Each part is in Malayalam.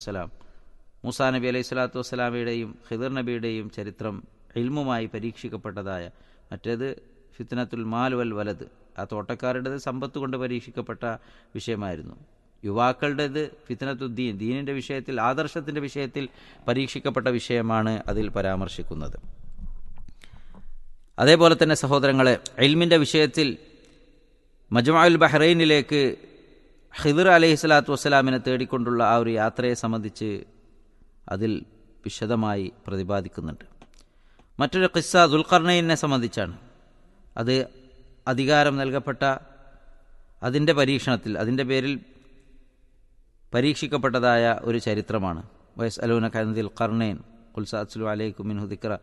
വസ്സലാം മൂസാ നബി അലൈഹി സ്വലാത്തു വസ്സലാമയുടെയും ഖിദർ നബിയുടെയും ചരിത്രം ഇൽമുമായി പരീക്ഷിക്കപ്പെട്ടതായ, മറ്റേത് ഫിത്നത്തുൽ മാൽ വൽ വലത്, ആ തോട്ടക്കാരുടേത് സമ്പത്ത് കൊണ്ട് പരീക്ഷിക്കപ്പെട്ട വിഷയമായിരുന്നു. യുവാക്കളുടേത് ഫിത്നത്തുദ്ദീൻ, ദീനിൻ്റെ വിഷയത്തിൽ, ആദർശത്തിൻ്റെ വിഷയത്തിൽ പരീക്ഷിക്കപ്പെട്ട വിഷയമാണ് അതിൽ പരാമർശിക്കുന്നത്. അതേപോലെ തന്നെ സഹോദരങ്ങളെ, ഇൽമിൻ്റെ വിഷയത്തിൽ മജ്മഉൽ ബഹ്റൈനിലേക്ക് ഖിദർ അലൈഹി സ്വലാത്തു വസ്സലാമിനെ തേടിക്കൊണ്ടുള്ള ആ ഒരു യാത്രയെ സംബന്ധിച്ച് അതിൽ വിശദമായി പ്രതിപാദിക്കുന്നുണ്ട്. മറ്റൊരു ഖിസ്സ ദുൽഖർനൈനെ സംബന്ധിച്ചാണ്. അത് അധികാരം നൽകപ്പെട്ട അതിൻ്റെ പരീക്ഷണത്തിൽ, അതിൻ്റെ പേരിൽ പരീക്ഷിക്കപ്പെട്ടതായ ഒരു ചരിത്രമാണ്. വയസ്അലൂനക അൻ ദിൽ ഖർനൈൻ ഖുൽ സഅത്ലു അലൈക്കും മിൻഹു ദിക്റ.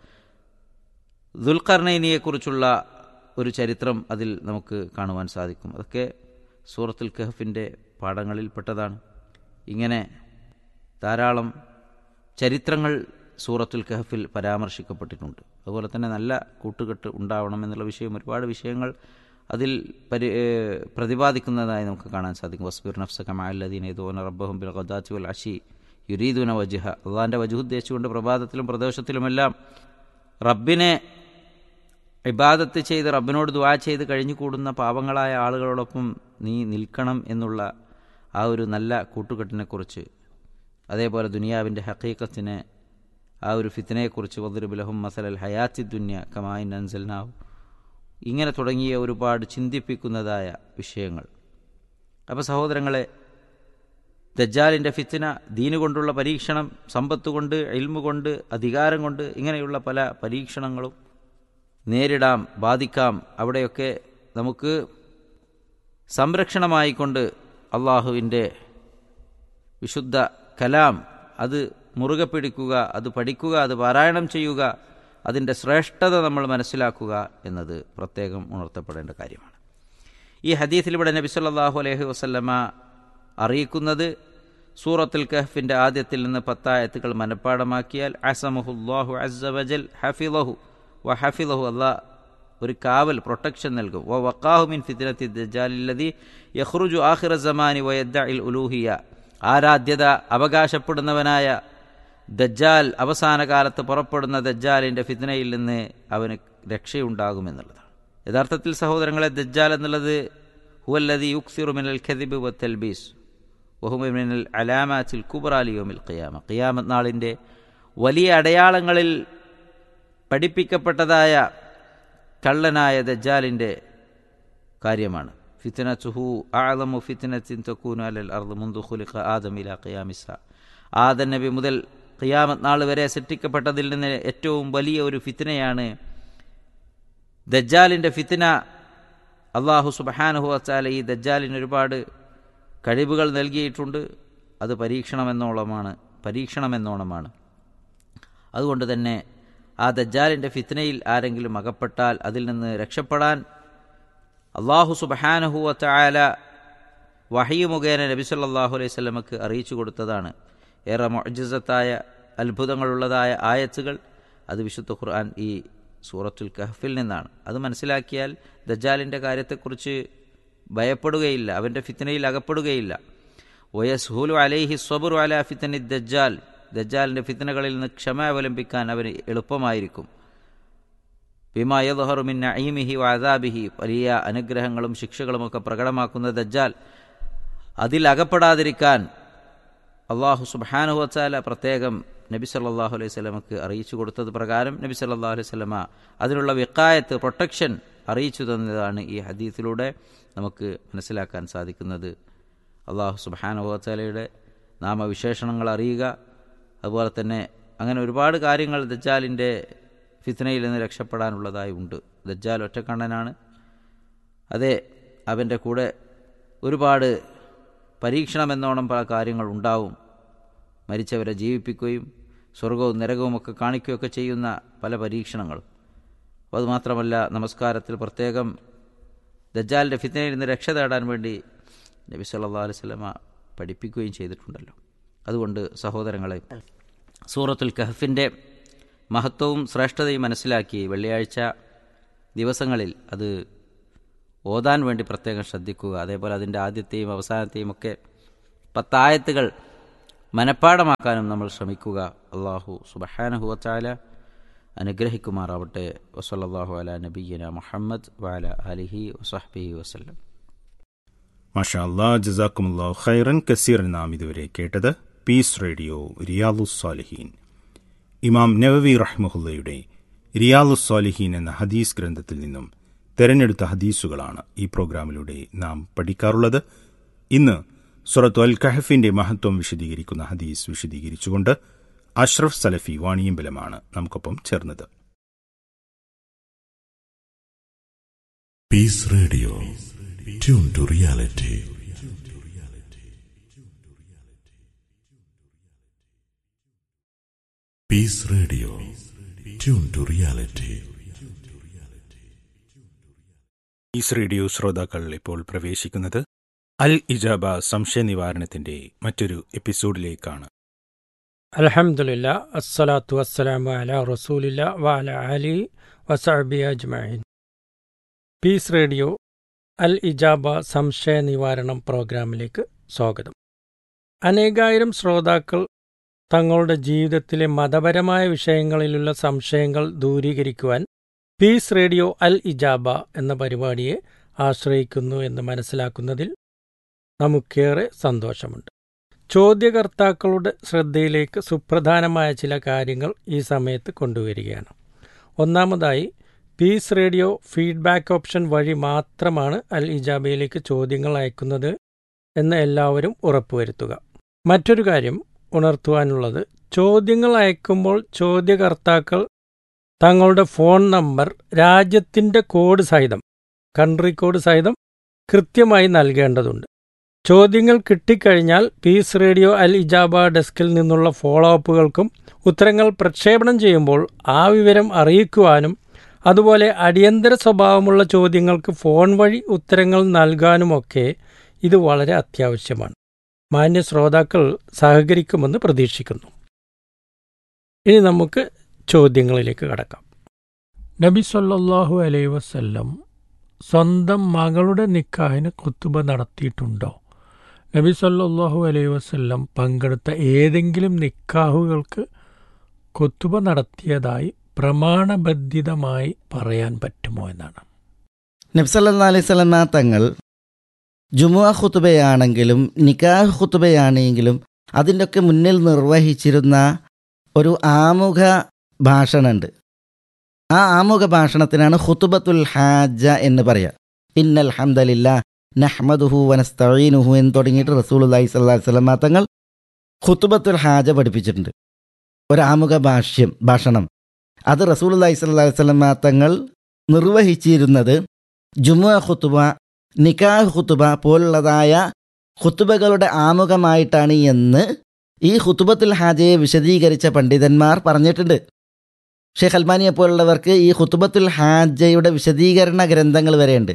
ദുൽഖർനൈനിയെക്കുറിച്ചുള്ള ഒരു ചരിത്രം അതിൽ നമുക്ക് കാണുവാൻ സാധിക്കും. അതൊക്കെ സൂറത്തുൽ കഹ്ഫിൻ്റെ പാഠങ്ങളിൽപ്പെട്ടതാണ്. ഇങ്ങനെ ധാരാളം ചരിത്രങ്ങൾ സൂറത്തുൽ കഹ്ഫിൽ പരാമർശിക്കപ്പെട്ടിട്ടുണ്ട്. അതുപോലെ തന്നെ നല്ല കൂട്ടുകെട്ട് ഉണ്ടാവണമെന്നുള്ള വിഷയം, ഒരുപാട് വിഷയങ്ങൾ അതിൽ പ്രതിപാദിക്കുന്നതായി നമുക്ക് കാണാൻ സാധിക്കും. വസ്ബിർ നഫ്സക മഅല്ലദീന യദഊന റബ്ബഹും ബിൽ ഗദാത്തി വൽ അശി യുരീദൂന വജ്ഹ. അള്ളാഹിൻ്റെ വജ്ഹ് ഉദ്ദേശിച്ചുകൊണ്ട് പ്രഭാതത്തിലും പ്രദോഷത്തിലുമെല്ലാം റബ്ബിനെ ഇബാദത്ത് ചെയ്ത് റബ്ബിനോട് ദുആ ചെയ്ത് കഴിഞ്ഞു കൂടുന്ന പാവങ്ങളായ ആളുകളോടൊപ്പം നീ നിൽക്കണം എന്നുള്ള ആ ഒരു നല്ല കൂട്ടുകെട്ടിനെക്കുറിച്ച്, അതേപോലെ ദുനിയാവിൻ്റെ ഹഖീഖത്തിനെ, ആ ഒരു ഫിത്നയെക്കുറിച്ച് വദ്രിബ് ലഹും മസലൽ ഹയാത്തി ദുനിയ കമാഇൻ അൻസൽനാഹു, ഇങ്ങനെ തുടങ്ങിയ ഒരുപാട് ചിന്തിപ്പിക്കുന്നതായ വിഷയങ്ങൾ. അപ്പോൾ സഹോദരങ്ങളെ, ദജ്ജാലിൻ്റെ ഫിത്ന, ദീന് കൊണ്ടുള്ള പരീക്ഷണം, സമ്പത്ത് കൊണ്ട്, ഇൽമു കൊണ്ട്, അധികാരം കൊണ്ട്, ഇങ്ങനെയുള്ള പല പരീക്ഷണങ്ങളും നേരിടാം, ബാധിക്കാം. അവിടെയൊക്കെ നമുക്ക് സംരക്ഷണമായിക്കൊണ്ട് അള്ളാഹുവിൻ്റെ വിശുദ്ധ കലാം അത് മുറുകെ പിടിക്കുക, അത് പഠിക്കുക, അത് പാരായണം ചെയ്യുക, അതിൻ്റെ ശ്രേഷ്ഠത നമ്മൾ മനസ്സിലാക്കുക എന്നത് പ്രത്യേകം ഉണർത്തപ്പെടേണ്ട കാര്യമാണ്. ഈ ഹദീസിലൂടെ നബി സല്ലല്ലാഹു അലൈഹി വസല്ലമ അറിയിക്കുന്നത്, സൂറത്തുൽ കഹ്ഫിൻ്റെ ആദ്യത്തിൽ നിന്ന് 10 ആയത്തുകൾ മനഃപ്പാഠമാക്കിയാൽ അസമഹുല്ലാഹു അസ്സ വജൽ ഹഫിളഹു വ ഹഫിളഹു, അല്ലാഹ് ഒരു കാവൽ, പ്രൊട്ടക്ഷൻ നൽകും. വ വഖാഹു മിൻ ഫിത്നത്തി ദജ്ജാലില്ലദി യഖ്റുജു ആഖിറ സമാനി വ യദ്ദഇൽ ഉലൂഹിയ. ആരാധ്യത അവകാശപ്പെടുന്നവനായ ദജ്ജാൽ, അവസാന കാലത്ത് പുറപ്പെടുന്ന ദജ്ജാലിൻ്റെ ഫിത്നയിൽ നിന്ന് അവന് രക്ഷയുണ്ടാകുമെന്നുള്ളതാണ്. യഥാർത്ഥത്തിൽ സഹോദരങ്ങളെ, ദജ്ജാൽ എന്നുള്ളത് ഹുവല്ലദി യുക്സിറു മിനൽ കദിബ് വ തൽബീസ് വഹുവ മിനൽ അലാമാത്തിൽ കുബ്റാ ലിയൗമിൽ ഖിയാമ. ഖിയാമത്ത് നാളിൻ്റെ വലിയ അടയാളങ്ങളിൽ പഠിപ്പിക്കപ്പെട്ടതായ കള്ളനായ ദജ്ജാലിൻ്റെ കാര്യമാണ്. ഫിത്നതുഹു അഅ്ളമു ഫിത്നത്തിൻ തകൂനു അലൽ അർദ് മുൻദു ഖുലിഖ ആദം ഇലാ ഖിയാമിസ്സ. ആദം നബി മുതൽ ഖിയാമത്ത് നാൾ വരെ സൃഷ്ടിക്കപ്പെട്ടതിൽ നിന്ന് ഏറ്റവും വലിയ ഒരു ഫിത്നയാണ് ദജ്ജാലിൻ്റെ ഫിത്ന. അല്ലാഹു സുബ്ഹാനഹു വ തആല ഈ ദജ്ജാലിന് ഒരുപാട് കഴിവുകൾ നൽകിയിട്ടുണ്ട്. അത് പരീക്ഷണമെന്നോണമാണ്. അതുകൊണ്ട് തന്നെ ആ ദജ്ജാലിൻ്റെ ഫിത്നയിൽ ആരെങ്കിലും അകപ്പെട്ടാൽ അതിൽ നിന്ന് രക്ഷപ്പെടാൻ അല്ലാഹു സുബ്ഹാനഹു വ തആല വഹയി മുഖേന നബി സല്ലല്ലാഹു അലൈഹി വസല്ലമക്ക് അറിയിച്ചു കൊടുത്തതാണ്. ഏറെ മുഅ്ജിസത്തായ, അത്ഭുതങ്ങളുള്ളതായ ആയത്തുകൾ അത് വിശുദ്ധ ഖുർആൻ ഈ സൂറത്തുൽ കഹ്ഫിൽ നിന്നാണ്. അത് മനസ്സിലാക്കിയാൽ ദജ്ജാലിൻ്റെ കാര്യത്തെക്കുറിച്ച് ഭയപ്പെടുകയില്ല, അവൻ്റെ ഫിത്നയിൽ അകപ്പെടുകയില്ല. വയസ്ഹുലു അലൈഹി സ്വബ്റു അലാ ഫിത്നി ദജ്ജാൽ. ദജ്ജാലിൻ്റെ ഫിത്നകളിൽ നിന്ന് ക്ഷമ അവലംബിക്കാൻ അവന് എളുപ്പമായിരിക്കും. ബിമാ യദ്ഹറു മിൻ നഈമിഹി വ അദാബിഹി. വലിയ അനുഗ്രഹങ്ങളും ശിക്ഷകളുമൊക്കെ പ്രകടമാക്കുന്ന ദജ്ജാൽ, അതിൽ അകപ്പെടാതിരിക്കാൻ അല്ലാഹു സുബ്ഹാനഹു വ തആല പ്രത്യേകം നബി സല്ലല്ലാഹു അലൈഹി വസല്ലമക്ക് അറിയിച്ചു കൊടുത്തത് പ്രകാരം നബി സല്ലല്ലാഹു അലൈഹി വസല്ലമ അതിനുള്ള വിഖായത്ത്, പ്രൊട്ടക്ഷൻ അറിയിച്ചു തന്നതാണ് ഈ ഹദീസിലൂടെ നമുക്ക് മനസ്സിലാക്കാൻ സാധിക്കുന്നത്. അല്ലാഹു സുബ്ഹാനഹു വ തആലയുടെ നാമവിശേഷണങ്ങൾ അറിയുക, അതുപോലെ തന്നെ അങ്ങനെ ഒരുപാട് കാര്യങ്ങൾ ദജ്ജാലിൻ്റെ ഫിത്നയിൽ നിന്ന് രക്ഷപ്പെടാനുള്ളതായി ഉണ്ട്. ദജ്ജാൽ ഒറ്റക്കണ്ണനാണ്. അതെ, അവൻ്റെ കൂടെ ഒരുപാട് പരീക്ഷണമെന്നോണം പല കാര്യങ്ങൾ ഉണ്ടാവും. മരിച്ചവരെ ജീവിപ്പിക്കുകയും സ്വർഗവും നരകവുമൊക്കെ കാണിക്കുകയൊക്കെ ചെയ്യുന്ന പല പരീക്ഷണങ്ങളും. അപ്പോൾ അതുമാത്രമല്ല, നമസ്കാരത്തിൽ പ്രത്യേകം ദജ്ജാലിൻ്റെ ഫിത്നയിൽ നിന്ന് രക്ഷ തേടാൻ വേണ്ടി നബി സല്ലല്ലാഹു അലൈഹി വസല്ലമ പഠിപ്പിക്കുകയും ചെയ്തിട്ടുണ്ടല്ലോ. അതുകൊണ്ട് സഹോദരങ്ങളെ, സൂറത്തുൽ കഹ്ഫിൻ്റെ മഹത്വവും ശ്രേഷ്ഠതയും മനസ്സിലാക്കി വെള്ളിയാഴ്ച ദിവസങ്ങളിൽ അത് ഓതാൻ വേണ്ടി പ്രത്യേകം ശ്രദ്ധിക്കുക. അതേപോലെ അതിൻ്റെ ആദ്യത്തെയും അവസാനത്തെയും ഒക്കെ 10 ആയത്തുകൾ മനഃപ്പാഠമാക്കാനും നമ്മൾ ശ്രമിക്കുക. അല്ലാഹു സുബ്ഹാനഹു വ തആല അനുഗ്രഹിക്കുമാറാവട്ടെ. വസല്ലല്ലാഹു അലാ നബിയ്യിന മുഹമ്മദ് വഅലാ ആലിഹി വസഹ്ബിഹി വസല്ലം. മാഷാ അല്ലാഹ്, ജസാക്കുമുല്ലാഹു ഖൈറൻ കസീറൻ. നാം ഇതുവരെ കേട്ടത് പീസ് റേഡിയോ റിയാദുസ്സാലിഹീൻ. ഇമാം നവവി റഹ്മഹുല്ലയുടെ റിയാദുസ്സാലിഹീൻ എന്ന ഹദീസ് ഗ്രന്ഥത്തിൽ നിന്നും തെരഞ്ഞെടുത്ത ഹദീസുകളാണ് ഈ പ്രോഗ്രാമിലൂടെ നാം പഠിക്കാറുള്ളത്. ഇന്ന് സൂറത്തുൽ അൽ കഹഫിന്റെ മഹത്വം വിശദീകരിക്കുന്ന ഹദീസ് വിശദീകരിച്ചുകൊണ്ട് അഷ്റഫ് സലഫി വാണിയമ്പലമാണ് നമുക്കൊപ്പം ചേർന്നത്. Piece radio, tune to reality. Piece radio, tune to reality. Piece radio ശ്രോതാക്കൾ ഇപ്പോൾ പ്രവേശിക്കുന്നത് അൽ ഇജാബ സംശയ നിവാരണത്തിന്റെ മറ്റൊരു എപ്പിസോഡിലേക്കാണ്. അൽഹംദുലില്ലാ, അസ്സലാത്തു വസ്സലാമു അലാ റസൂലില്ലാ വഅലാ ആലിഹി വസഹ്ബിഹി അജ്മഈൻ. പീസ് റേഡിയോ അൽ ഇജാബ സംശയ നിവാരണം പ്രോഗ്രാമിലേക്ക് സ്വാഗതം. അനേകായിരം ശ്രോതാക്കൾ തങ്ങളുടെ ജീവിതത്തിലെ മതപരമായ വിഷയങ്ങളിലുള്ള സംശയങ്ങൾ ദൂരീകരിക്കുവാൻ പീസ് റേഡിയോ അൽ ഇജാബ എന്ന പരിപാടിയെ ആശ്രയിക്കുന്നു എന്ന് മനസ്സിലാക്കുന്നതിൽ നമുക്കേറെ സന്തോഷമുണ്ട്. ചോദ്യകർത്താക്കളുടെ ശ്രദ്ധയിലേക്ക് സുപ്രധാനമായ ചില കാര്യങ്ങൾ ഈ സമയത്ത് കൊണ്ടുവരികയാണ്. ഒന്നാമതായി, പീസ് റേഡിയോ ഫീഡ്ബാക്ക് ഓപ്ഷൻ വഴി മാത്രമാണ് അൽ ഇജാബയിലേക്ക് ചോദ്യങ്ങൾ അയക്കുന്നത് എന്ന് എല്ലാവരും ഉറപ്പുവരുത്തുക. മറ്റൊരു കാര്യം ഉണർത്തുവാനുള്ളത്, ചോദ്യങ്ങൾ അയക്കുമ്പോൾ ചോദ്യകർത്താക്കൾ തങ്ങളുടെ ഫോൺ നമ്പർ രാജ്യത്തിൻ്റെ കോഡ് സഹിതം, കൺട്രി കോഡ് സഹിതം കൃത്യമായി നൽകേണ്ടതുണ്ട്. ചോദ്യങ്ങൾ കിട്ടിക്കഴിഞ്ഞാൽ പീസ് റേഡിയോ അൽ ഇജാബ ഡെസ്കിൽ നിന്നുള്ള ഫോളോ അപ്പുകൾക്കും ഉത്തരങ്ങൾ പ്രക്ഷേപണം ചെയ്യുമ്പോൾ ആ വിവരം അറിയിക്കുവാനും അതുപോലെ അടിയന്തര സ്വഭാവമുള്ള ചോദ്യങ്ങൾക്ക് ഫോൺ വഴി ഉത്തരങ്ങൾ നൽകാനുമൊക്കെ ഇത് വളരെ അത്യാവശ്യമാണ്. മാന്യ ശ്രോതാക്കൾ സഹകരിക്കുമെന്ന് പ്രതീക്ഷിക്കുന്നു. ഇനി നമുക്ക് ചോദ്യങ്ങളിലേക്ക് കടക്കാം. നബി സല്ലല്ലാഹു അലൈഹി വസല്ലം സ്വന്തം മകളുടെ നിക്കാഹിന് ഖുതുബ നടത്തിയിട്ടുണ്ടോ? നബി സല്ലല്ലാഹു അലൈഹി വസല്ലം പങ്കെടുത്ത ഏതെങ്കിലും നിക്കാഹുകൾക്ക് ഖുതുബ നടത്തിയതായി പ്രമാണബദ്ധിതമായി പറയാൻ പറ്റുമോ എന്നാണ്. നബി സല്ലല്ലാഹു അലൈഹി വസല്ലം തങ്ങൾ ജുമുഅ ഖുതുബയാണെങ്കിലും നിക്കാഹ് ഖുതുബയാണെങ്കിലും അതിൻ്റെയൊക്കെ മുന്നിൽ നിർവഹിച്ചിരുന്ന ഒരു ആമുഖ ഭാഷണമുണ്ട്. ആ ആമുഖ ഭാഷണത്തിനാണ് ഖുതുബത്തുൽ ഹാജ എന്ന് പറയുക. ഇന്നൽ ഹംദലില്ലാഹ് നഹ്മദുഹു വനസ്തഈനുഹു എന്ന് തുടങ്ങിയിട്ട് റസൂലുള്ളാഹി സ്വല്ലല്ലാഹു അലൈഹി വസല്ലം തങ്ങൾ ഖുതുബത്തുൽ ഹാജ പഠിപ്പിച്ചിട്ടുണ്ട്. ഒരു ആമുഖ ഭാഷണം അത് റസൂലുള്ളാഹി സ്വല്ലല്ലാഹു അലൈഹി വസല്ലം തങ്ങൾ നിർവഹിച്ചിരുന്നത് ജുമുഅ ഖുതുബ, നിക്കാഹ് ഖുതുബ പോലുള്ളതായ ഖുതുബകളുടെ ആമുഖമായിട്ടാണ് എന്ന് ഈ ഖുതുബത്തുൽ ഹാജയെ വിശദീകരിച്ച പണ്ഡിതന്മാർ പറഞ്ഞിട്ടുണ്ട്. ഷെയ്ഖ് അൽബാനിയെ പോലുള്ളവർക്ക് ഈ ഖുതുബത്തുൽ ഹാജയുടെ വിശദീകരണ ഗ്രന്ഥങ്ങൾ വരെയുണ്ട്.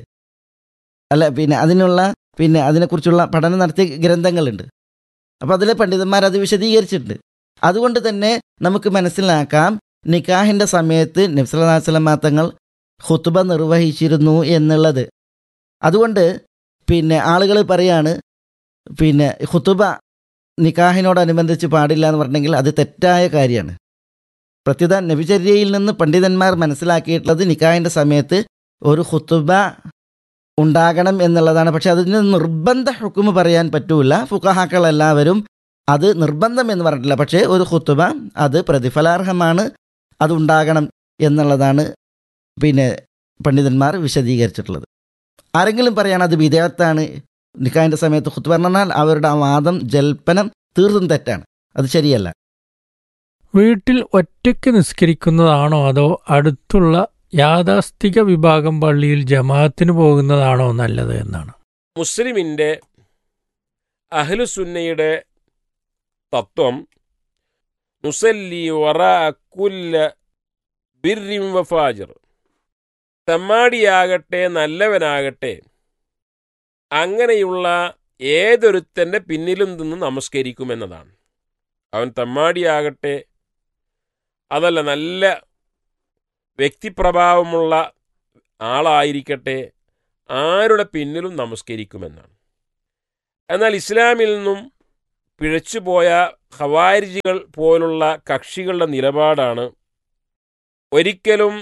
അതിനെക്കുറിച്ചുള്ള പഠനം നടത്തിയ ഗ്രന്ഥങ്ങളുണ്ട്. അപ്പോൾ അതിലെ പണ്ഡിതന്മാർ അത് വിശദീകരിച്ചിട്ടുണ്ട്. അതുകൊണ്ട് തന്നെ നമുക്ക് മനസ്സിലാക്കാം നിക്കാഹിൻ്റെ സമയത്ത് നബി സല്ലല്ലാഹു അലൈഹി വസല്ലം തങ്ങൾ ഖുതുബ നിർവഹിച്ചിരുന്നു എന്നുള്ളത്. അതുകൊണ്ട് ആളുകൾ പറയാണ് ഖുതുബ നിക്കാഹിനോടനുബന്ധിച്ച് പാടില്ല എന്ന് പറഞ്ഞെങ്കിൽ അത് തെറ്റായ കാര്യമാണ്. പ്രത്യുത നബിചര്യയിൽ നിന്ന് പണ്ഡിതന്മാർ മനസ്സിലാക്കിയിട്ടുള്ളത് നിക്കാഹിൻ്റെ സമയത്ത് ഒരു ഖുതുബ ഉണ്ടാകണം എന്നുള്ളതാണ്. പക്ഷെ അതിന് നിർബന്ധ ഹുക്മ് പറയാൻ പറ്റൂല. ഫുഖഹാക്കൾ എല്ലാവരും അത് നിർബന്ധം എന്ന് പറഞ്ഞിട്ടില്ല. പക്ഷേ ഒരു ഖുതുബ അത് പ്രതിഫലാർഹമാണ്, അതുണ്ടാകണം എന്നുള്ളതാണ് പണ്ഡിതന്മാർ വിശദീകരിച്ചിട്ടുള്ളത്. ആരെങ്കിലും പറയാണ് അത് ബിദഅത്താണ് നിക്കാഹിൻ്റെ സമയത്ത് ഖുതുബ പറഞ്ഞാൽ അവരുടെ ആ വാദം ജൽപ്പനം തീർത്തും തെറ്റാണ്, അത് ശരിയല്ല. വീട്ടിൽ ഒറ്റയ്ക്ക് നിസ്കരിക്കുന്നതാണോ അതോ അടുത്തുള്ള യാഥാസ്ഥിക വിഭാഗം പള്ളിയിൽ ജമാഅത്തിന് പോകുന്നതാണോ നല്ലത് എന്നാണ്. മുസ്ലിമിൻ്റെ അഹ്ലുസുന്നയുടെ തത്വം നുസല്ലി വറാ കുല്ല ബിർരിൻ വഫാജിർ, തെമ്മാടിയാകട്ടെ നല്ലവനാകട്ടെ അങ്ങനെയുള്ള ഏതൊരുത്തൻ്റെ പിന്നിലും നിന്ന് നമസ്കരിക്കുമെന്നതാണ്. അവൻ തെമ്മാടിയാകട്ടെ അതല്ല നല്ല വ്യക്തിപ്രഭാവമുള്ള ആളായിരിക്കട്ടെ ആരുടെ പിന്നിലും നമസ്കരിക്കുമെന്നാണ്. എന്നാൽ ഇസ്ലാമിൽ നിന്നും പിഴച്ചുപോയ ഖവാരിജികൾ പോലുള്ള കക്ഷികളുടെ നിലപാടാണ് ഒരിക്കലും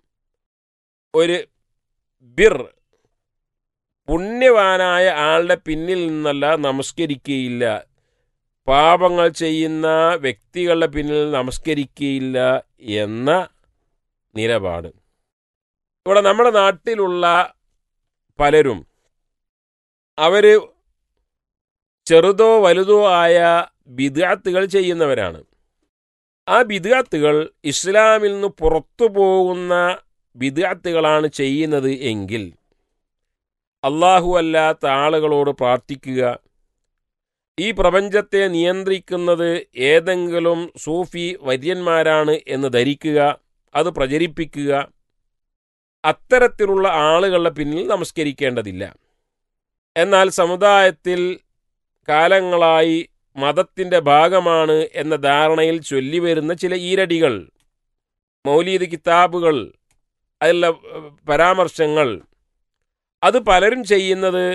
ഒരു ബിർ പുണ്യവാനായ ആളുടെ പിന്നിൽ നിന്നല്ല നമസ്കരിക്കുകയില്ല, പാപങ്ങൾ ചെയ്യുന്ന വ്യക്തികളുടെ പിന്നിൽ നമസ്കരിക്കുകയില്ല എന്ന നിലപാട്. ഇവിടെ നമ്മുടെ നാട്ടിലുള്ള പലരും അവർ ചെറുതോ വലുതോ ആയ ബിദ്അത്തുകൾ ചെയ്യുന്നവരാണ്. ആ ബിദ്അത്തുകൾ ഇസ്ലാമിൽ നിന്ന് പുറത്തു പോകുന്ന ബിദ്അത്തുകളാണ് ചെയ്യുന്നത് എങ്കിൽ അല്ലാഹു അല്ലാത്ത ആളുകളോട് പ്രാർത്ഥിക്കുക, ഈ പ്രപഞ്ചത്തെ നിയന്ത്രിക്കുന്നത് ഏതെങ്കിലും സൂഫി വര്യന്മാരാണ് എന്ന് ധരിക്കുക, അത് പ്രചരിപ്പിക്കുക, അത്തരത്തിലുള്ള ആളുകളുടെ പിന്നിൽ നമസ്കരിക്കേണ്ടതില്ല. എന്നാൽ സമുദായത്തിൽ കാലങ്ങളായി മതത്തിൻ്റെ ഭാഗമാണ് എന്ന ധാരണയിൽ ചൊല്ലിവരുന്ന ചില ഈരടികൾ, മൗലീദ് കിതാബുകൾ, അതിലുള്ള പരാമർശങ്ങൾ, അത് പലരും ചെയ്യുന്നത്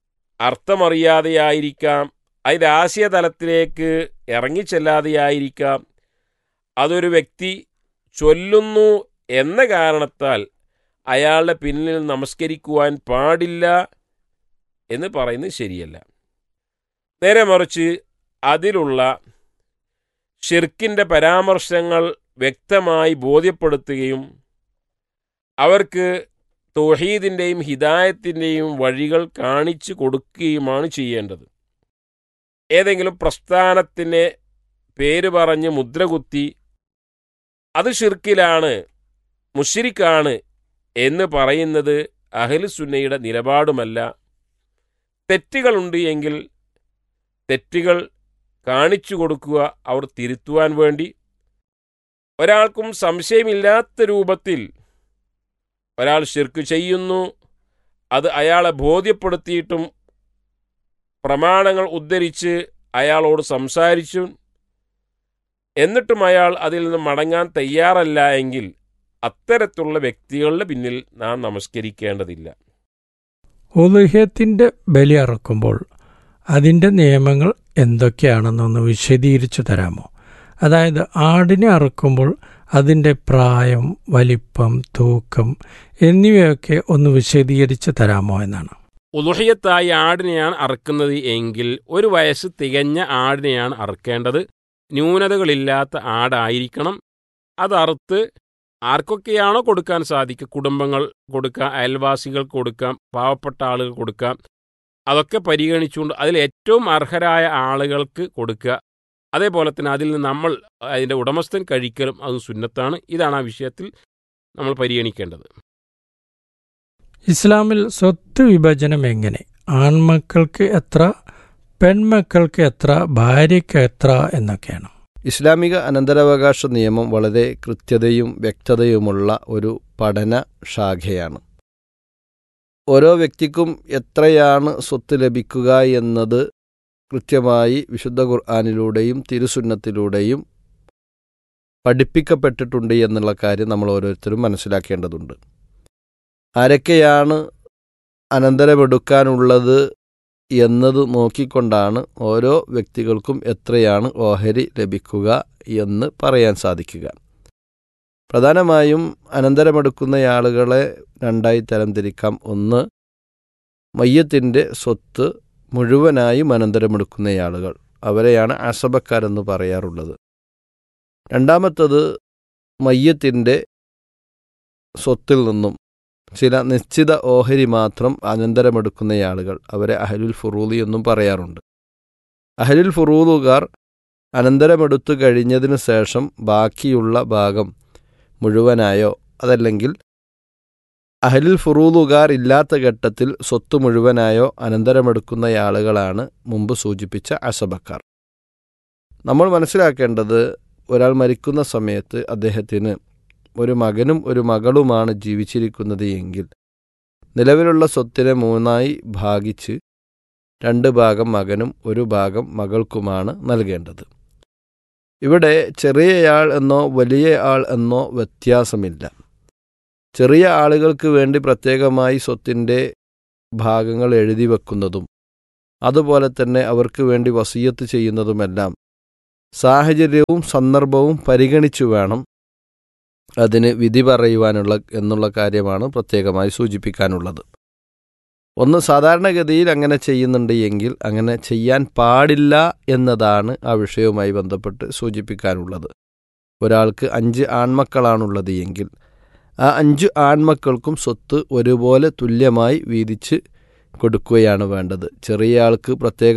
അർത്ഥമറിയാതെയായിരിക്കാം, അതിൻ്റെ ആശയതലത്തിലേക്ക് ഇറങ്ങിച്ചെല്ലാതെയായിരിക്കാം. അതൊരു വ്യക്തി ചൊല്ലുന്നു എന്ന കാരണത്താൽ അയാളുടെ പിന്നിൽ നമസ്കരിക്കുവാൻ പാടില്ല എന്ന് പറയുന്നത് ശരിയല്ല. നേരെ മറിച്ച് അതിലുള്ള ഷിർക്കിൻ്റെ പരാമർശങ്ങൾ വ്യക്തമായി ബോധ്യപ്പെടുത്തുകയും അവർക്ക് തൗഹീദിൻ്റെയും ഹിദായത്തിൻ്റെയും വഴികൾ കാണിച്ചു കൊടുക്കുകയുമാണ് ചെയ്യേണ്ടത്. ഏതെങ്കിലും പ്രസ്ഥാനത്തിൻ്റെ പേര് പറഞ്ഞ് മുദ്രകുത്തി അത് ഷിർക്കിലാണ്, മുശ്രിക്കാണ് എന്ന് പറയുന്നത് അഹ്ലുസുന്നയുടെ നിലപാടുമല്ല. തെറ്റുകളുണ്ട് എങ്കിൽ തെറ്റുകൾ കാണിച്ചു കൊടുക്കുക, അവർ തിരുത്തുവാൻ വേണ്ടി. ഒരാൾക്കും സംശയമില്ലാത്ത രൂപത്തിൽ ഒരാൾ ശിർക്ക് ചെയ്യുന്നു, അത് അയാളെ ബോധ്യപ്പെടുത്തിയിട്ടും പ്രമാണങ്ങൾ ഉദ്ധരിച്ച് അയാളോട് സംസാരിച്ചു, എന്നിട്ടും അയാൾ അതിൽ നിന്ന് മടങ്ങാൻ തയ്യാറല്ല എങ്കിൽ അത്തരത്തിലുള്ള വ്യക്തികളുടെ പിന്നിൽ നാം നമസ്കരിക്കേണ്ടതില്ല. ഉളുഹിയത്തിൻ്റെ ബലി അറുക്കുമ്പോൾ അതിൻ്റെ നിയമങ്ങൾ എന്തൊക്കെയാണെന്നൊന്ന് വിശദീകരിച്ചു തരാമോ? അതായത് ആടിനെ അറുക്കുമ്പോൾ അതിൻ്റെ പ്രായം, വലിപ്പം, തൂക്കം എന്നിവയൊക്കെ ഒന്ന് വിശദീകരിച്ച് തരാമോ എന്നാണ്. ഉളുഹിയത്തായി ആടിനെയാണ് അറുക്കുന്നത് എങ്കിൽ 1 വയസ്സ് തികഞ്ഞ ആടിനെയാണ് അറുക്കേണ്ടത്. ന്യൂനതകളില്ലാത്ത ആടായിരിക്കണം. അത് അറുത്ത് ആർക്കൊക്കെയാണോ കൊടുക്കാൻ സാധിക്കുക, കുടുംബങ്ങൾ കൊടുക്കാം, അയൽവാസികൾ കൊടുക്കാം, പാവപ്പെട്ട ആളുകൾ കൊടുക്കാം, അതൊക്കെ പരിഗണിച്ചുകൊണ്ട് അതിൽ ഏറ്റവും അർഹരായ ആളുകൾക്ക് കൊടുക്കുക. അതേപോലെ തന്നെ അതിൽ നിന്ന് നമ്മൾ അതിൻ്റെ ഉടമസ്ഥൻ കഴിക്കലും അത് സുന്നത്താണ്. ഇതാണ് ആ വിഷയത്തിൽ നമ്മൾ പരിഗണിക്കേണ്ടത്. ഇസ്ലാമിൽ സ്വത്ത് വിഭജനം എങ്ങനെ? ആൺമക്കൾക്ക് എത്ര, പെൺമക്കൾക്ക് എത്ര, ഭാര്യയ്ക്ക് എത്ര എന്നൊക്കെയാണ്. ഇസ്ലാമിക അനന്തരാവകാശ നിയമം വളരെ കൃത്യതയും വ്യക്തതയുമുള്ള ഒരു പഠന ശാഖയാണ്. ഓരോ വ്യക്തിക്കും എത്രയാണ് സ്വത്ത് ലഭിക്കുക എന്നത് കൃത്യമായി വിശുദ്ധ ഖുർആനിലൂടെയും തിരുസുന്നത്തിലൂടെയും പഠിപ്പിക്കപ്പെട്ടിട്ടുണ്ട് എന്നുള്ള കാര്യം നമ്മൾ ഓരോരുത്തരും മനസ്സിലാക്കേണ്ടതുണ്ട്. ആരൊക്കെയാണ് അനന്തരമെടുക്കാനുള്ളത് എന്നത് നോക്കിക്കൊണ്ടാണ് ഓരോ വ്യക്തികൾക്കും എത്രയാണ് ഓഹരി ലഭിക്കുക എന്ന് പറയാൻ സാധിക്കുക. പ്രധാനമായും അനന്തരമെടുക്കുന്ന ആളുകളെ 2 തരംതിരിക്കാം. ഒന്ന്, മയ്യത്തിൻ്റെ സ്വത്ത് മുഴുവനായും അനന്തരമെടുക്കുന്ന ആളുകൾ, അവരെയാണ് അസബക്കാരെന്ന് പറയാറുള്ളത്. രണ്ടാമത്തത്, മയ്യത്തിൻ്റെ സ്വത്തിൽ നിന്നും ചില നിശ്ചിത ഓഹരി മാത്രം അനന്തരമെടുക്കുന്ന ആളുകൾ, അവരെ അഹ്ലുൽ ഫുറൂദ് എന്നും പറയാറുണ്ട്. അഹ്ലുൽ ഫുറൂദുകാർ അനന്തരമെടുത്തു കഴിഞ്ഞതിന് ശേഷം ബാക്കിയുള്ള ഭാഗം മുഴുവനായോ അതല്ലെങ്കിൽ അഹ്ലുൽ ഫുറൂദുകാർ ഇല്ലാത്ത ഘട്ടത്തിൽ സ്വത്ത് മുഴുവനായോ അനന്തരമെടുക്കുന്ന ആളുകളാണ് മുമ്പ് സൂചിപ്പിച്ച അസബക്കാർ. നമ്മൾ മനസ്സിലാക്കേണ്ടത്, ഒരാൾ മരിക്കുന്ന സമയത്ത് അദ്ദേഹത്തിന് ഒരു മകനും ഒരു മകളുമാണ് ജീവിച്ചിരിക്കുന്നത് എങ്കിൽ നിലവിലുള്ള സ്വത്തിനെ 3 ഭാഗിച്ച് 2 ഭാഗം മകനും 1 ഭാഗം മകൾക്കുമാണ് നൽകേണ്ടത്. ഇവിടെ ചെറിയയാൾ എന്നോ വലിയ ആൾ എന്നോ വ്യത്യാസമില്ല. ചെറിയ ആളുകൾക്ക് വേണ്ടി പ്രത്യേകമായി സ്വത്തിൻ്റെ ഭാഗങ്ങൾ എഴുതി വെക്കുന്നതും അതുപോലെ തന്നെ അവർക്ക് വേണ്ടി വസിയത്ത് ചെയ്യുന്നതുമെല്ലാം സാഹചര്യവും സന്ദർഭവും പരിഗണിച്ചു വേണം അതിന് വിധി പറയുവാനുള്ള എന്നുള്ള കാര്യമാണ് പ്രത്യേകമായി സൂചിപ്പിക്കാനുള്ളത്. ഒന്ന്, സാധാരണഗതിയിൽ അങ്ങനെ ചെയ്യുന്നുണ്ട് എങ്കിൽ അങ്ങനെ ചെയ്യാൻ പാടില്ല എന്നതാണ് ആ വിഷയവുമായി ബന്ധപ്പെട്ട് സൂചിപ്പിക്കാനുള്ളത്. ഒരാൾക്ക് 5 ആൺമക്കളാണുള്ളത് എങ്കിൽ ആ 5 ആൺമക്കൾക്കും സ്വത്ത് ഒരുപോലെ തുല്യമായി വീതിച്ച് കൊടുക്കുകയാണ് വേണ്ടത്. ചെറിയ ആൾക്ക്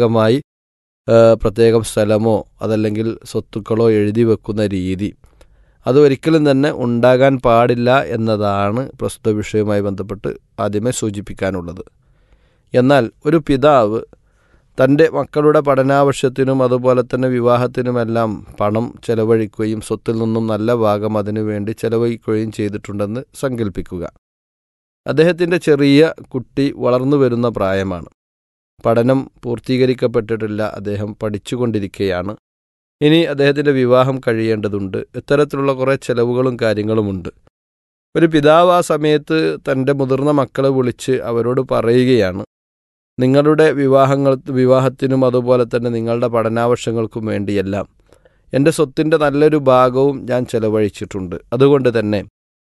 പ്രത്യേകം സ്ഥലമോ അതല്ലെങ്കിൽ സ്വത്തുക്കളോ എഴുതി വെക്കുന്ന രീതി അത് ഒരിക്കലും തന്നെ ഉണ്ടാകാൻ പാടില്ല എന്നതാണ് പ്രസ്തുത വിഷയവുമായി ബന്ധപ്പെട്ട് ആദ്യമേ സൂചിപ്പിക്കാനുള്ളത്. എന്നാൽ ഒരു പിതാവ് തൻ്റെ മക്കളുടെ പഠനാവശ്യത്തിനും അതുപോലെ തന്നെ വിവാഹത്തിനുമെല്ലാം പണം ചെലവഴിക്കുകയും സ്വത്തിൽ നിന്നും നല്ല ഭാഗം അതിനു വേണ്ടി ചെലവഴിക്കുകയും ചെയ്തിട്ടുണ്ടെന്ന് സങ്കല്പിക്കുക. അദ്ദേഹത്തിൻ്റെ ചെറിയ കുട്ടി വളർന്നു വരുന്ന പ്രായമാണ്. പഠനം പൂർത്തീകരിക്കപ്പെട്ടിട്ടില്ല, അദ്ദേഹം പഠിച്ചുകൊണ്ടിരിക്കുകയാണ്. ഇനി അദ്ദേഹത്തിൻ്റെ വിവാഹം കഴിയേണ്ടതുണ്ട്. ഇത്തരത്തിലുള്ള കുറേ ചെലവുകളും കാര്യങ്ങളുമുണ്ട്. ഒരു പിതാവ് ആ സമയത്ത് തൻ്റെ മുതിർന്ന മക്കളെ വിളിച്ച് അവരോട് പറയുകയാണ്, നിങ്ങളുടെ വിവാഹത്തിനും അതുപോലെ തന്നെ നിങ്ങളുടെ പഠനാവശ്യങ്ങൾക്കും വേണ്ടിയെല്ലാം എൻ്റെ സ്വത്തിൻ്റെ നല്ലൊരു ഭാഗവും ഞാൻ ചെലവഴിച്ചിട്ടുണ്ട്. അതുകൊണ്ട് തന്നെ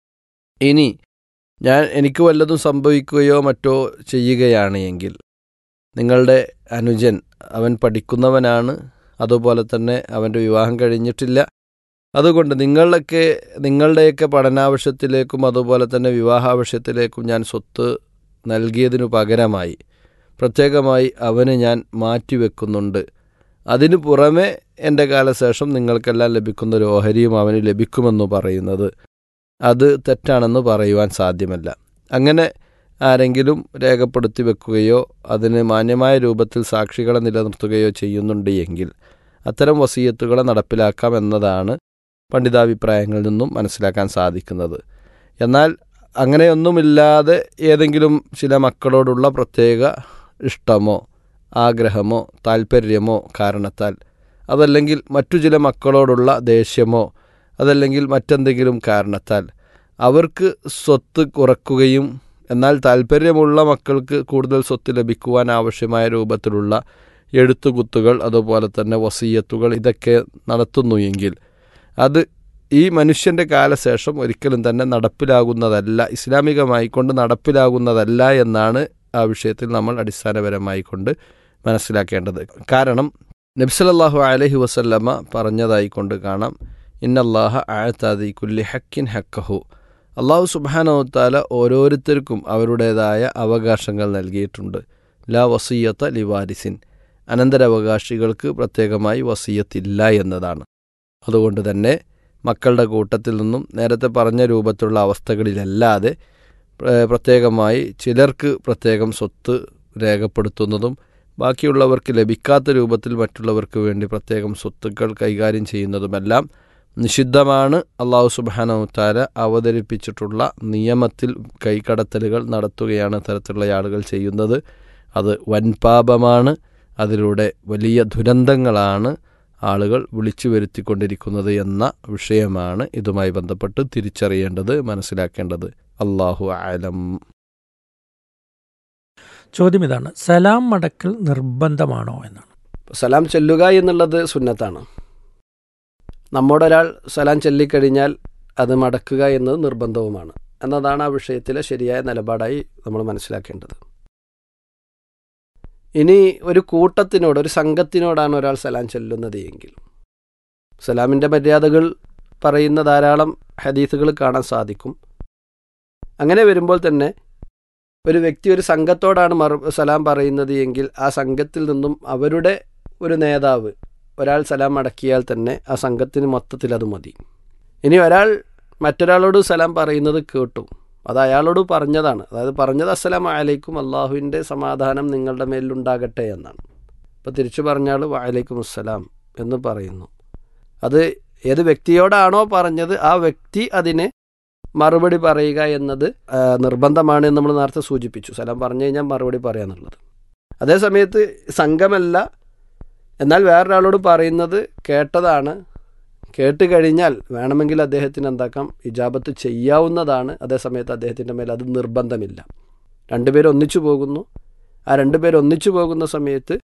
ഇനി എനിക്ക് വല്ലതും സംഭവിക്കുകയോ മറ്റോ ചെയ്യുകയാണ് എങ്കിൽ നിങ്ങളുടെ അനുജൻ അവൻ പഠിക്കുന്നവനാണ്, അതുപോലെ തന്നെ അവൻ്റെ വിവാഹം കഴിഞ്ഞിട്ടില്ല. അതുകൊണ്ട് നിങ്ങളുടെയൊക്കെ പഠനാവശ്യത്തിലേക്കും അതുപോലെ തന്നെ വിവാഹാവശ്യത്തിലേക്കും ഞാൻ സ്വത്ത് നൽകിയതിനു പകരമായി പ്രത്യേകമായി അവന് ഞാൻ മാറ്റിവെക്കുന്നുണ്ട്. അതിനു പുറമെ എൻ്റെ കാലശേഷം നിങ്ങൾക്കെല്ലാം ലഭിക്കുന്ന ഒരു ഓഹരിയും അവന് ലഭിക്കുമെന്ന് പറയുന്നത് അത് തെറ്റാണെന്ന് പറയുവാൻ സാധ്യമല്ല. അങ്ങനെ ആരെങ്കിലും രേഖപ്പെടുത്തി വെക്കുകയോ അതിന് മാന്യമായ രൂപത്തിൽ സാക്ഷികളെ നിലനിർത്തുകയോ ചെയ്യുന്നുണ്ട് എങ്കിൽ അത്തരം വസിയത്തുകളെ നടപ്പിലാക്കാം എന്നതാണ് പണ്ഡിതാഭിപ്രായങ്ങളിൽ നിന്നും മനസ്സിലാക്കാൻ സാധിക്കുന്നത്. എന്നാൽ അങ്ങനെയൊന്നുമില്ലാതെ ഏതെങ്കിലും ചില മക്കളോടുള്ള പ്രത്യേക ഇഷ്ടമോ ആഗ്രഹമോ താൽപ്പര്യമോ കാരണത്താൽ, അതല്ലെങ്കിൽ മറ്റു ചില മക്കളോടുള്ള ദേഷ്യമോ അതല്ലെങ്കിൽ മറ്റെന്തെങ്കിലും കാരണത്താൽ അവർക്ക് സ്വത്ത് കുറക്കുകയും എന്നാൽ താൽപ്പര്യമുള്ള മക്കൾക്ക് കൂടുതൽ സ്വത്ത് ലഭിക്കുവാൻ ആവശ്യമായ രൂപത്തിലുള്ള എഴുത്തുകുത്തുകൾ അതുപോലെ തന്നെ വസിയത്തുകൾ ഇതൊക്കെ നടത്തുന്നു എങ്കിൽ അത് ഈ മനുഷ്യൻ്റെ കാലശേഷം ഒരിക്കലും തന്നെ നടപ്പിലാകുന്നതല്ല, ഇസ്ലാമികമായി കൊണ്ട് നടപ്പിലാകുന്നതല്ല എന്നാണ് ആ വിഷയത്തിൽ നമ്മൾ അടിസ്ഥാനപരമായി കൊണ്ട് മനസ്സിലാക്കേണ്ടത്. കാരണം നബി സല്ലല്ലാഹു അലൈഹി വസല്ലമ പറഞ്ഞതായിക്കൊണ്ട് കാണാം, ഇന്നല്ലാഹ അഅതാദി കുല്ലി ഹക്കിൻ ഹക്കഹു, അള്ളാഹു സുബ്ഹാനഹു വതആല ഓരോരുത്തർക്കും അവരുടേതായ അവകാശങ്ങൾ നൽകിയിട്ടുണ്ട്. ലാ വസിയ്യത ലിവാരിസിൻ, അനന്തരാവകാശികൾക്ക് പ്രത്യേകമായി വസിയത്തില്ല എന്നതാണ്. അതുകൊണ്ട് തന്നെ മക്കളുടെ കൂട്ടത്തിൽ നിന്നും നേരത്തെ പറഞ്ഞ രൂപത്തിലുള്ള അവസ്ഥകളിലല്ലാതെ പ്രത്യേകമായി ചിലർക്ക് പ്രത്യേകം സ്വത്ത് രേഖപ്പെടുത്തുന്നതും ബാക്കിയുള്ളവർക്ക് ലഭിക്കാത്ത രൂപത്തിൽ മറ്റുള്ളവർക്ക് വേണ്ടി പ്രത്യേകം സ്വത്തുക്കൾ കൈകാര്യം ചെയ്യുന്നതുമെല്ലാം നിഷിദ്ധമാണ്. അള്ളാഹു സുബ്ഹാനഹു വതആല അവതരിപ്പിച്ചിട്ടുള്ള നിയമത്തിൽ കൈകടത്തലുകൾ നടത്തുകയാണ് തരത്തിലുള്ള ആളുകൾ ചെയ്യുന്നത്. അത് വൻപാപമാണ്. അതിലൂടെ വലിയ ദുരന്തങ്ങളാണ് ആളുകൾ വിളിച്ചു വരുത്തിക്കൊണ്ടിരിക്കുന്നത് എന്ന വിഷയമാണ് ഇതുമായി ബന്ധപ്പെട്ട് തിരിച്ചറിയേണ്ടത്, മനസ്സിലാക്കേണ്ടത്. അല്ലാഹു അഅലം. ചോദ്യം ഇതാണ്, സലാം മടക്കൽ നിർബന്ധമാണോ എന്നാണ്. സലാം ചൊല്ലുക എന്നുള്ളത് സുന്നത്താണ്. നമ്മോടൊരാൾ സലാം ചൊല്ലിക്കഴിഞ്ഞാൽ അത് മടക്കുക എന്നത് നിർബന്ധവുമാണ് എന്നതാണ് ആ വിഷയത്തിലെ ശരിയായ നിലപാടായി നമ്മൾ മനസ്സിലാക്കേണ്ടത്. ഇനി ഒരു കൂട്ടത്തിനോട്, ഒരു സംഘത്തിനോടാണ് ഒരാൾ സലാം ചൊല്ലുന്നത് എങ്കിൽ സലാമിൻ്റെ മര്യാദകൾ പറയുന്ന ധാരാളം ഹദീസുകൾ കാണാൻ സാധിക്കും. അങ്ങനെ വരുമ്പോൾ തന്നെ ഒരു വ്യക്തി ഒരു സംഘത്തോടാണ് സലാം പറയുന്നത് എങ്കിൽ ആ സംഘത്തിൽ നിന്നും അവരുടെ ഒരു നേതാവ് ഒരാൾ സലാം മടക്കിയാൽ തന്നെ ആ സംഘത്തിന് മൊത്തത്തിൽ അത് മതി. ഇനി ഒരാൾ മറ്റൊരാളോട് സലാം പറയുന്നത് കേട്ടു, അത് അയാളോട് പറഞ്ഞതാണ്, അതായത് പറഞ്ഞത് അസ്സലാമു അലൈക്കും, അള്ളാഹുവിൻ്റെ സമാധാനം നിങ്ങളുടെ മേലുണ്ടാകട്ടെ എന്നാണ്. അപ്പോൾ തിരിച്ചു പറഞ്ഞാൽ വഅലൈക്കും അസ്സലാം എന്ന് പറയുന്നു. അത് ഏത് വ്യക്തിയോടാണോ പറഞ്ഞത് ആ വ്യക്തി അതിന് മറുപടി പറയുക എന്നത് നിർബന്ധമാണ് എന്ന് നമ്മൾ നേരത്തെ സൂചിപ്പിച്ചു. സലാം പറഞ്ഞു കഴിഞ്ഞാൽ മറുപടി പറയാന്നുള്ളത്. അതേസമയത്ത് സംഘമല്ല, എന്നാൽ വേറൊരാളോട് പറയുന്നത് കേട്ടതാണ്, കേട്ട് കഴിഞ്ഞാൽ വേണമെങ്കിൽ അദ്ദേഹത്തിന് എന്താക്കാം, ഇജാബത്ത് ചെയ്യാവുന്നതാണ്. അതേസമയത്ത് അദ്ദേഹത്തിൻ്റെ മേൽ അത് നിർബന്ധമില്ല. രണ്ടുപേരും ഒന്നിച്ചു പോകുന്നു. ആ രണ്ടുപേരും ഒന്നിച്ചു പോകുന്ന സമയത്ത്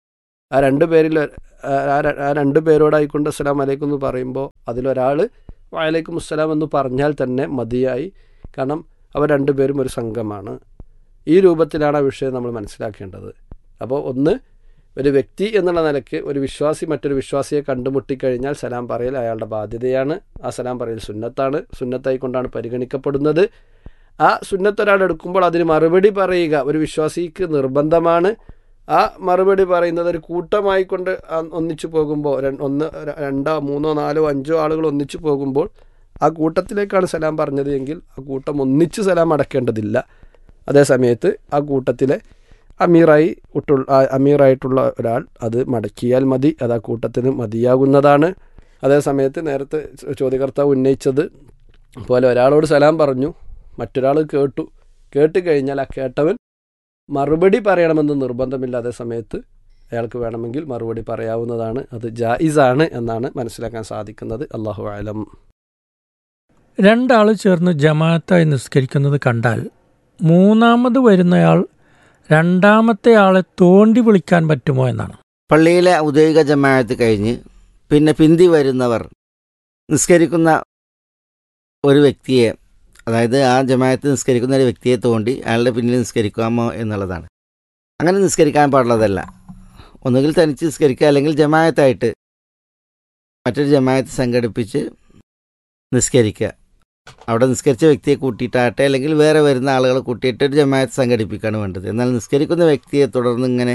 ആ രണ്ട് പേരിൽ ആ രണ്ട് പേരോടായിക്കൊണ്ട് അസ്സലാം അലൈക്കും എന്ന് പറയുമ്പോൾ അതിലൊരാൾ വഅലൈക്കും അസ്സലാം എന്ന് പറഞ്ഞാൽ തന്നെ മതിയായി. കാരണം അവർ രണ്ടുപേരും ഒരു സംഘമാണ്. ഈ രൂപത്തിലാണ് ആ വിഷയം നമ്മൾ മനസ്സിലാക്കേണ്ടത്. അപ്പോൾ ഒന്ന്, ഒരു വ്യക്തി എന്നുള്ള നിലയ്ക്ക് ഒരു വിശ്വാസി മറ്റൊരു വിശ്വാസിയെ കണ്ടുമുട്ടിക്കഴിഞ്ഞാൽ സലാം പറയൽ അയാളുടെ ബാധ്യതയാണ്. ആ സലാം പറയൽ സുന്നത്താണ്, സുന്നത്തായിക്കൊണ്ടാണ് പരിഗണിക്കപ്പെടുന്നത്. ആ സുന്നത്ത് ഒരാൾ എടുക്കുമ്പോൾ അതിന് മറുപടി പറയുക ഒരു വിശ്വാസിക്ക് നിർബന്ധമാണ്. ആ മറുപടി പറയുന്നത് ഒരു കൂട്ടമായിക്കൊണ്ട് ഒന്നിച്ചു പോകുമ്പോൾ, രണ്ടോ മൂന്നോ നാലോ അഞ്ചോ ആളുകൾ ഒന്നിച്ചു പോകുമ്പോൾ ആ കൂട്ടത്തിലേക്കാണ് സലാം പറഞ്ഞത് എങ്കിൽ ആ കൂട്ടം ഒന്നിച്ച് സലാം അടക്കേണ്ടതില്ല. അതേസമയത്ത് ആ കൂട്ടത്തിലെ അമീറായിട്ടുള്ള ഒരാൾ അത് മടക്കിയാൽ മതി, അത് ആ കൂട്ടത്തിന് മതിയാകുന്നതാണ്. അതേസമയത്ത് നേരത്തെ ചോദ്യകർത്താവ് ഉന്നയിച്ചത് പോലെ ഒരാളോട് സലാം പറഞ്ഞു, മറ്റൊരാൾ കേട്ട് കഴിഞ്ഞാൽ ആ കേട്ടവൻ മറുപടി പറയണമെന്ന് നിർബന്ധമില്ല. അതേ സമയത്ത് അയാൾക്ക് വേണമെങ്കിൽ മറുപടി പറയാവുന്നതാണ്. അത് ജായിസാണ് എന്നാണ് മനസ്സിലാക്കാൻ സാധിക്കുന്നത്. അല്ലാഹു അലം. രണ്ടാൾ ചേർന്ന് ജമാഅത്തായി നിസ്കരിക്കുന്നത് കണ്ടാൽ മൂന്നാമത് വരുന്നയാൾ രണ്ടാമത്തെ ആളെ തോണ്ടി വിളിക്കാൻ പറ്റുമോ എന്നാണ്. പള്ളിയിലെ ഔദ്യോഗിക ജമാഅത്ത് കഴിഞ്ഞ് പിന്നെ പിന്തി വരുന്നവർ നിസ്കരിക്കുന്ന ഒരു വ്യക്തിയെ, അതായത് ആ ജമാഅത്ത് നിസ്കരിക്കുന്ന ഒരു വ്യക്തിയെ തോണ്ടി അയാളുടെ പിന്നിൽ നിസ്കരിക്കാമോ എന്നുള്ളതാണ്. അങ്ങനെ നിസ്കരിക്കാൻ പാടുള്ളതല്ല. ഒന്നുകിൽ തനിച്ച് നിസ്കരിക്കുക, അല്ലെങ്കിൽ ജമാഅത്തായിട്ട് മറ്റൊരു ജമാഅത്ത് സംഘടിപ്പിച്ച് നിസ്കരിക്കുക. അവിടെ നിസ്കരിച്ച വ്യക്തിയെ കൂട്ടിയിട്ടാകട്ടെ, അല്ലെങ്കിൽ വേറെ വരുന്ന ആളുകളെ കൂട്ടിയിട്ട് ഒരു ജമാഅത്ത് സംഘടിപ്പിക്കുകയാണ് വേണ്ടത്. എന്നാൽ നിസ്കരിക്കുന്ന വ്യക്തിയെ തുടർന്ന് ഇങ്ങനെ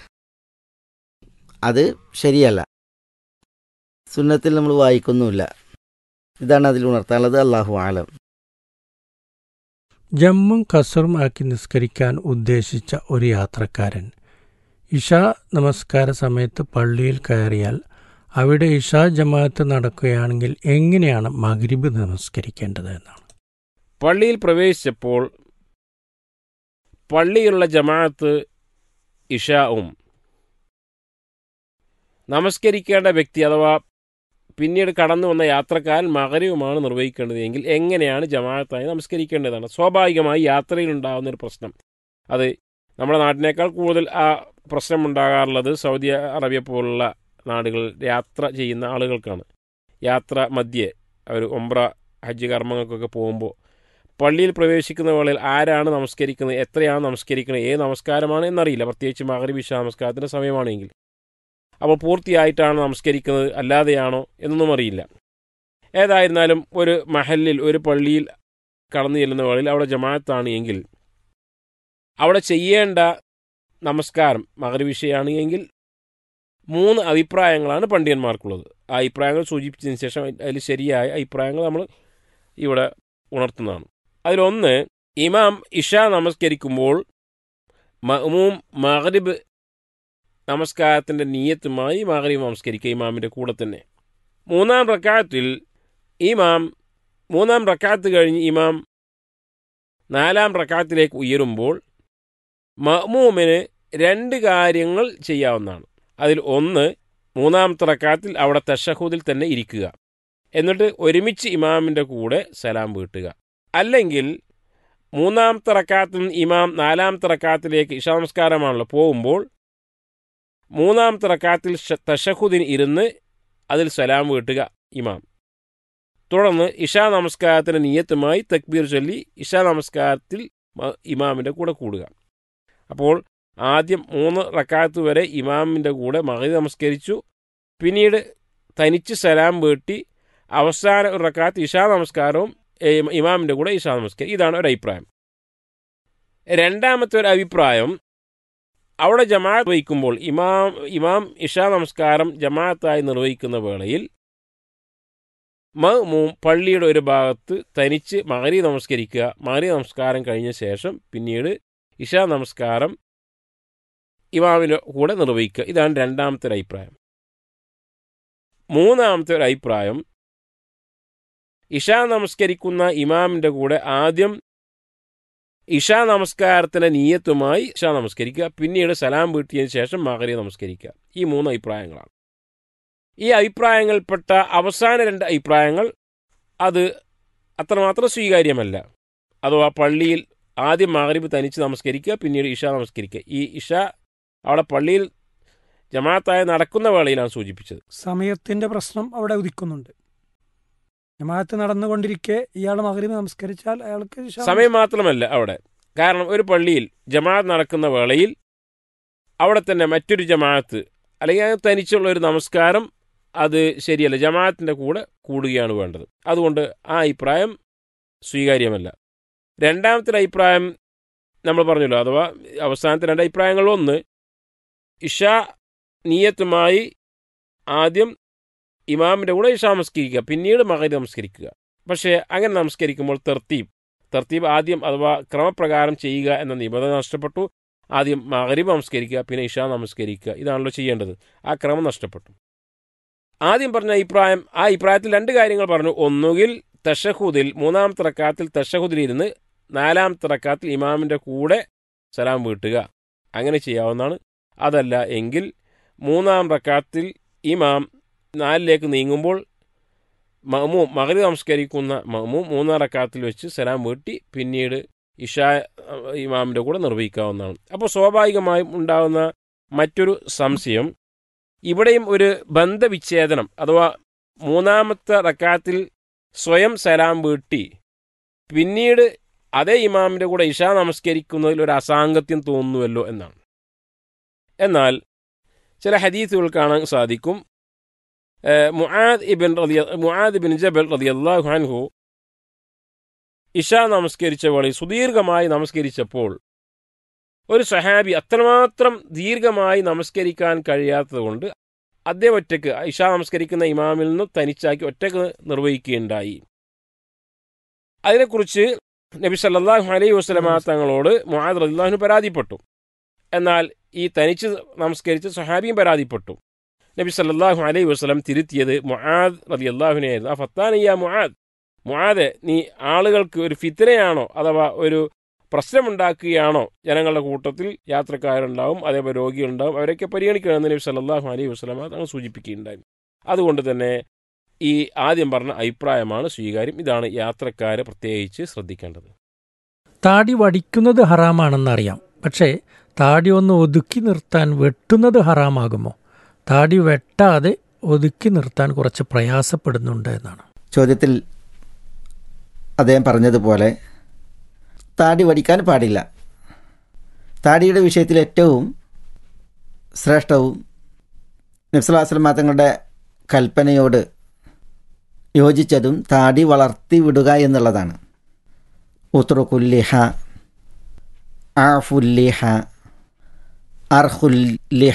അത് ശരിയല്ല. സുന്നത്തിൽ നമ്മൾ വായിക്കുന്നുമില്ല. ഇതാണ് അതിൽ ഉണർത്താനുള്ളത്. അല്ലാഹു ആലം. ജമ്മും കസറും ആക്കി നിസ്കരിക്കാൻ ഉദ്ദേശിച്ച ഒരു യാത്രക്കാരൻ ഇഷാ നമസ്കാര സമയത്ത് പള്ളിയിൽ കയറിയാൽ അവിടെ ഇഷാ ജമാഅത്ത് നടക്കുകയാണെങ്കിൽ എങ്ങനെയാണ് മഗ്രിബ് നമസ്കരിക്കേണ്ടത് എന്നാണ്. പള്ളിയിൽ പ്രവേശിച്ചപ്പോൾ പള്ളിയിലുള്ള ജമാഅത്ത് ഇഷാവും നമസ്കരിക്കേണ്ട വ്യക്തി അഥവാ പിന്നീട് കടന്നു വന്ന യാത്രക്കാരൻ മഗ്രിബുമാണ് നിർവഹിക്കേണ്ടത് എങ്കിൽ എങ്ങനെയാണ് ജമാഅത്തായി നമസ്കരിക്കേണ്ടതാണ്. സ്വാഭാവികമായി യാത്രയിലുണ്ടാകുന്നൊരു പ്രശ്നം, അത് നമ്മുടെ നാട്ടിനേക്കാൾ കൂടുതൽ ആ പ്രശ്നമുണ്ടാകാറുള്ളത് സൗദി അറേബ്യ പോലുള്ള നാടുകളിൽ യാത്ര ചെയ്യുന്ന ആളുകൾക്കാണ്. യാത്ര മധ്യേ അവർ ഉംറ ഹജ്ജ് കർമ്മങ്ങൾക്കൊക്കെ പോകുമ്പോൾ പള്ളിയിൽ പ്രവേശിക്കുന്ന വേളയിൽ ആരാണ് നമസ്കരിക്കുന്നത്, എത്രയാണ് നമസ്കരിക്കുന്നത്, ഏത് നമസ്കാരമാണ് എന്നറിയില്ല. പ്രത്യേകിച്ച് മഗ്രിബ് ഇശാ നമസ്കാരത്തിൻ്റെ സമയമാണെങ്കിൽ അപ്പോൾ പൂർത്തിയായിട്ടാണ് നമസ്കരിക്കുന്നത് അല്ലാതെയാണോ എന്നൊന്നും അറിയില്ല. ഏതായിരുന്നാലും ഒരു മഹല്ലിൽ ഒരു പള്ളിയിൽ കടന്നു ചെല്ലുന്ന വേളയിൽ അവിടെ ജമാഅത്താണ് എങ്കിൽ അവിടെ ചെയ്യേണ്ട നമസ്കാരം മഗ്രിബ് ഇശയാണ് എങ്കിൽ 3 അഭിപ്രായങ്ങളാണ് പണ്ഡിതന്മാർക്കുള്ളത്. ആ അഭിപ്രായങ്ങൾ സൂചിപ്പിച്ചതിന് ശേഷം അതിൽ ശരിയായ അഭിപ്രായങ്ങൾ നമ്മൾ ഇവിടെ ഉണർത്തുന്നതാണ്. അതിലൊന്ന്, ഇമാം ഇശാ നമസ്കരിക്കുമ്പോൾ മഅ്മൂം മഗ്രിബ് നമസ്കാരത്തിൻ്റെ നിയ്യത്തുമായി മഗ്രിബ് നമസ്കരിക്കുക ഇമാമിൻ്റെ കൂടെ തന്നെ. 3-ാം റക്അത്തിൽ ഇമാം 3-ാം റക്അത്ത് കഴിഞ്ഞ് ഇമാം 4-ാം റക്അത്തിലേക്ക് ഉയരുമ്പോൾ മഅ്മൂമിന് 2 കാര്യങ്ങൾ ചെയ്യാവുന്നതാണ്. അതിൽ ഒന്ന്, 3-ാമത്തെ റക്അത്തിൽ അവിടെ തശഹുദിൽ തന്നെ ഇരിക്കുക, എന്നിട്ട് ഒരുമിച്ച് ഇമാമിൻ്റെ കൂടെ സലാം വീട്ടുക. അല്ലെങ്കിൽ 3-ാമത്തെ റക്അത്തിൽ നിന്ന് ഇമാം 4-ാമത്തെ റക്അത്തിലേക്ക് ഇശാ നമസ്കാരമാണല്ലോ പോകുമ്പോൾ 3-ാമത്തെ റക്അത്തിൽ തശഹുദിന് ഇരുന്ന് അതിൽ സലാം വീട്ടുക ഇമാം. തുടർന്ന് ഇശാ നമസ്കാരത്തിൻ്റെ നിയ്യത്തുമായി തക്ബീർ ചൊല്ലി ഇശാ നമസ്കാരത്തിൽ ഇമാമിൻ്റെ കൂടെ കൂടുക. അപ്പോൾ ആദ്യം 3 റക്അത്ത് വരെ ഇമാമിൻ്റെ കൂടെ മഗ്രിബ് നമസ്കരിച്ചു, പിന്നീട് തനിച്ച് സലാം വീട്ടി അവസാന ഒരു റക്അത്ത് ഇശാ നമസ്കാരവും ഇമാമിൻ്റെ കൂടെ ഇശാ നമസ്കാരം. ഇതാണ് ഒരു അഭിപ്രായം. രണ്ടാമത്തെ ഒരു അഭിപ്രായം, അവിടെ ജമാഅത്ത് വഹിക്കുമ്പോൾ ഇമാം ഇശാ നമസ്കാരം ജമാഅത്തായി നിർവഹിക്കുന്ന വേളയിൽ മഅ്മൂം പള്ളിയുടെ ഒരു ഭാഗത്ത് തനിച്ച് മഗ്രിബ് നമസ്കരിക്കുക. മഗ്രിബ് നമസ്കാരം കഴിഞ്ഞ ശേഷം പിന്നീട് ഇശാ നമസ്കാരം ഇമാമിൻ്റെ കൂടെ നിർവഹിക്കുക. ഇതാണ് രണ്ടാമത്തെ ഒരു അഭിപ്രായം. 3-ാമത്തെ ഒരു അഭിപ്രായം, ഇശാ നമസ്കരിക്കുന്ന ഇമാമിൻ്റെ കൂടെ ആദ്യം ഇശാ നമസ്കാരത്തിൻ്റെ നിയ്യത്തുമായി ഇശാ നമസ്കരിക്കുക, പിന്നീട് സലാം വീട്ടിയതിന് ശേഷം മഗ്രിബ് നമസ്കരിക്കുക. ഈ 3 അഭിപ്രായങ്ങളാണ്. ഈ അഭിപ്രായങ്ങൾപ്പെട്ട അവസാന 2 അഭിപ്രായങ്ങൾ അത് അത്രമാത്രം സ്വീകാര്യമല്ല. അഥവാ പള്ളിയിൽ ആദ്യം മഗ്രിബ് തനിച്ച് നമസ്കരിക്കുക, പിന്നീട് ഇശാ നമസ്കരിക്കുക. ഈ ഇശാ അവിടെ പള്ളിയിൽ ജമാഅത്തായി നടക്കുന്ന വേളയിലാണ് സൂചിപ്പിച്ചത്. സമയത്തിന്റെ പ്രശ്നം അവിടെ ഉദിക്കുന്നുണ്ട്. ജമാഅത്ത് നടന്നുകൊണ്ടിരിക്കെ ഇയാൾ മഗ്രിബ് നമസ്കരിച്ചാൽ അയാൾക്ക് സമയം മാത്രമല്ല അവിടെ. കാരണം ഒരു പള്ളിയിൽ ജമാഅത്ത് നടക്കുന്ന വേളയിൽ അവിടെ തന്നെ മറ്റൊരു ജമാഅത്ത് അല്ലെങ്കിൽ തനിച്ചുള്ള ഒരു നമസ്കാരം അത് ശരിയല്ല. ജമാഅത്തിൻ്റെ കൂടെ കൂടുകയാണ് വേണ്ടത്. അതുകൊണ്ട് ആ അഭിപ്രായം സ്വീകാര്യമല്ല. രണ്ടാമത്തെ അഭിപ്രായം നമ്മൾ പറഞ്ഞല്ലോ, അഥവാ അവസാനത്തെ രണ്ട് അഭിപ്രായങ്ങളൊന്ന്, ഇഷാ നിയത്തുമായി ആദ്യം ഇമാമിൻ്റെ കൂടെ ഇഷാ നമസ്കരിക്കുക, പിന്നീട് മഗ്രിബ് നമസ്കരിക്കുക. പക്ഷേ അങ്ങനെ നമസ്കരിക്കുമ്പോൾ തർത്തീബ് ആദ്യം അഥവാ ക്രമപ്രകാരം ചെയ്യുക എന്ന നിബന്ധന നഷ്ടപ്പെട്ടു. ആദ്യം മഗ്രിബ് നമസ്കരിക്കുക, പിന്നെ ഇഷാ നമസ്കരിക്കുക, ഇതാണല്ലോ ചെയ്യേണ്ടത്. ആ ക്രമം നഷ്ടപ്പെട്ടു. ആദ്യം പറഞ്ഞ അഭിപ്രായം, ആ അഭിപ്രായത്തിൽ രണ്ട് കാര്യങ്ങൾ പറഞ്ഞു. ഒന്നുകിൽ തശഹുദിൽ മൂന്നാമത്തെ റക്അത്തിൽ തശഹുദിലിരുന്ന് നാലാമത്തെ റക്അത്തിൽ ഇമാമിൻ്റെ കൂടെ സലാം വീട്ടുക, അങ്ങനെ ചെയ്യാവുന്നതാണ്. അതല്ല എങ്കിൽ മൂന്നാം റക്അത്തിൽ ഇമാം 4ലേക്ക് നീങ്ങുമ്പോൾ മഅ്മൂം മഗ്രിബ് നമസ്കരിക്കുന്ന മഅ്മൂം മൂന്നാം റക്അത്തിൽ വെച്ച് സലാം വീട്ടി പിന്നീട് ഇഷാ ഇമാമിൻ്റെ കൂടെ നിർവഹിക്കാവുന്നതാണ്. അപ്പോൾ സ്വാഭാവികമായും ഉണ്ടാകുന്ന മറ്റൊരു സംശയം, ഇവിടെയും ഒരു ബന്ധവിച്ഛേദനം അഥവാ മൂന്നാമത്തെ റക്അത്തിൽ സ്വയം സലാം വീട്ടി പിന്നീട് അതേ ഇമാമിൻ്റെ കൂടെ ഇഷാ നമസ്കരിക്കുന്നതിൽ ഒരു അസാംഗത്യം തോന്നുന്നുവല്ലോ എന്നാണ്. എന്നാൽ ചില ഹദീസുകൾ കാണാൻ സാധിക്കും. മുആദ് ഇബ്ൻ ജബൽ റളിയല്ലാഹു അൻഹു ഇഷാ നമസ്കരിച്ച വേളയിൽ സുദീർഘമായി നമസ്കരിച്ചപ്പോൾ ഒരു സഹാബി അത്രമാത്രം ദീർഘമായി നമസ്കരിക്കാൻ കഴിയാത്തതുകൊണ്ട് അദ്ദേഹം ഒറ്റയ്ക്ക് ഇഷാ നമസ്കരിക്കുന്ന ഇമാമിൽ നിന്ന് തനിച്ചാക്കി ഒറ്റയ്ക്ക് നിർവഹിക്കുകയുണ്ടായി. അതിനെക്കുറിച്ച് നബി സല്ലല്ലാഹു അലൈഹി വസല്ലമ തങ്ങളോട് മുആദ് റളിയല്ലാഹു അൻഹു പരാതിപ്പെട്ടു. എന്നാൽ ഈ തനിച്ച് നമസ്കരിച്ച സഹാബിയും പരാതിപ്പെട്ടു. നബി സല്ലല്ലാഹു അലൈഹി വസല്ലം തിരുത്തിയത് മുആദ് റളിയല്ലാഹുവിനെ ആയിരുന്നു. ആ ഫത്താനിയ മുആദ്, നീ ആളുകൾക്ക് ഒരു ഫിത്നയാണോ അഥവാ ഒരു പ്രശ്നമുണ്ടാക്കുകയാണോ? ജനങ്ങളുടെ കൂട്ടത്തിൽ യാത്രക്കാരുണ്ടാവും, അതേപോലെ രോഗികളുണ്ടാവും, അവരൊക്കെ പരിഗണിക്കണമെന്ന് നബി സല്ലല്ലാഹു അലൈഹി വസല്ലം തങ്ങൾ സൂചിപ്പിക്കുകയുണ്ടായി. അതുകൊണ്ട് തന്നെ ഈ ആദ്യം പറഞ്ഞ അഭിപ്രായമാണ് സ്വീകാര്യം. ഇതാണ് യാത്രക്കാരെ പ്രത്യേകിച്ച് ശ്രദ്ധിക്കേണ്ടത്. താടി വടിക്കുന്നത് ഹറാമാണെന്നറിയാം, പക്ഷേ താടി ഒന്ന് ഒതുക്കി നിർത്താൻ വെട്ടുന്നത് ഹറാമാകുമോ? താടി വെട്ടാതെ ഒതുക്കി നിർത്താൻ കുറച്ച് പ്രയാസപ്പെടുന്നുണ്ട് എന്നാണ് ചോദ്യത്തിൽ അദ്ദേഹം പറഞ്ഞതുപോലെ. താടി വടിക്കാൻ പാടില്ല. താടിയുടെ വിഷയത്തിൽ ഏറ്റവും ശ്രേഷ്ഠവും നബി സല്ലല്ലാഹു അലൈഹി വസല്ലം തങ്ങളുടെ കൽപ്പനയോട് യോജിച്ചതും താടി വളർത്തി വിടുക എന്നുള്ളതാണ്. ഉത്റുഖുല്ലിഹ, ആഫുല്ലിഹ, അർഹുല്ലിഹ,